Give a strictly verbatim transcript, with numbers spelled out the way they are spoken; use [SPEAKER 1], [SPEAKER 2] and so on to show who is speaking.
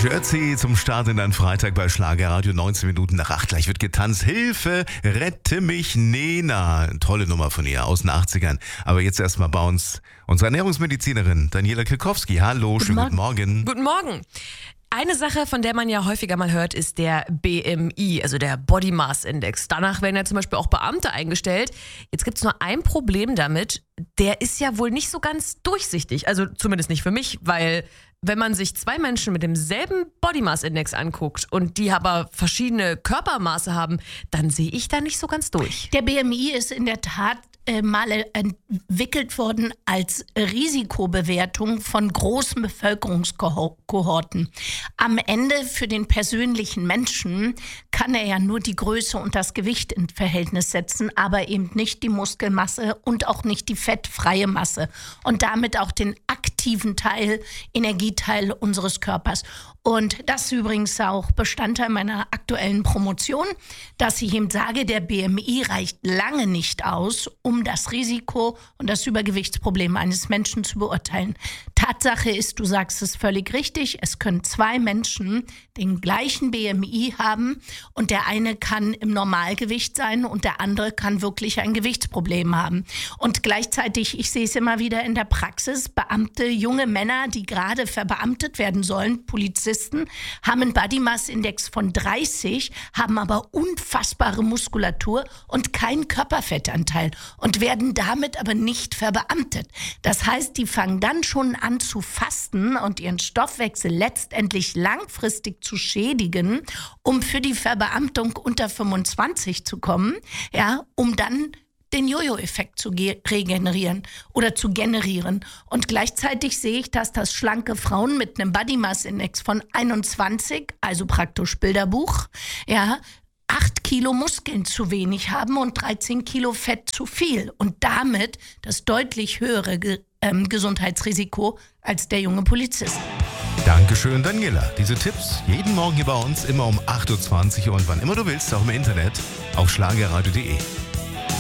[SPEAKER 1] Jersey zum Start in einen Freitag bei Schlagerradio. neunzehn Minuten nach acht. Gleich wird getanzt. Hilfe, rette mich, Nena. Tolle Nummer von ihr aus den achtzigern. Aber jetzt erstmal bei uns unsere Ernährungsmedizinerin Daniela Kilkowski. Hallo,
[SPEAKER 2] Guten
[SPEAKER 1] schönen
[SPEAKER 2] Morgen.
[SPEAKER 1] guten Morgen.
[SPEAKER 2] Guten Morgen. Eine Sache, von der man ja häufiger mal hört, ist der B M I, also der Body Mass Index. Danach werden ja zum Beispiel auch Beamte eingestellt. Jetzt gibt es nur ein Problem damit, der ist ja wohl nicht so ganz durchsichtig. Also zumindest nicht für mich, weil wenn man sich zwei Menschen mit demselben Body Mass Index anguckt und die aber verschiedene Körpermaße haben, dann sehe ich da nicht so ganz durch.
[SPEAKER 3] Der B M I ist in der Tat äh, mal entwickelt worden als Risikobewertung von großen Bevölkerungskohorten. Am Ende für den persönlichen Menschen kann er ja nur die Größe und das Gewicht in Verhältnis setzen, aber eben nicht die Muskelmasse und auch nicht die fettfreie Masse und damit auch den aktiven Teil, Energieteil unseres Körpers. Und das ist übrigens auch Bestandteil meiner aktuellen Promotion, dass ich eben sage, der B M I reicht lange nicht aus, um das Risiko und das Übergewichtsproblem eines Menschen zu beurteilen. Tatsache ist, du sagst es völlig richtig, es können zwei Menschen den gleichen B M I haben und der eine kann im Normalgewicht sein und der andere kann wirklich ein Gewichtsproblem haben. Und gleichzeitig, ich sehe es immer wieder in der Praxis, Beamte, junge Männer, die gerade verbeamtet werden sollen, Polizisten, haben einen Body Mass Index von dreißig, haben aber unfassbare Muskulatur und keinen Körperfettanteil und werden damit aber nicht verbeamtet. Das heißt, die fangen dann schon an zu fasten und ihren Stoffwechsel letztendlich langfristig zu schädigen, um für die Verbeamtung unter fünfundzwanzig zu kommen, ja, um dann den Jojo-Effekt zu ge- regenerieren oder zu generieren. Und gleichzeitig sehe ich, dass das schlanke Frauen mit einem Body Mass Index von einundzwanzig, also praktisch Bilderbuch, ja, acht Kilo Muskeln zu wenig haben und dreizehn Kilo Fett zu viel und damit das deutlich höhere Ge- ähm, Gesundheitsrisiko als der junge Polizist.
[SPEAKER 1] Dankeschön, Daniela. Diese Tipps jeden Morgen hier bei uns, immer um acht Uhr zwanzig und wann immer du willst, auch im Internet auf schlagerradio punkt de.